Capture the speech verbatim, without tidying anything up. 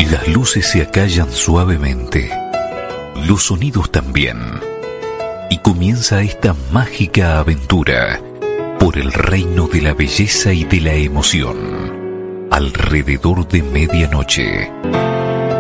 Las luces se acallan suavemente, los sonidos también, y comienza esta mágica aventura por el reino de la belleza y de la emoción, alrededor de medianoche.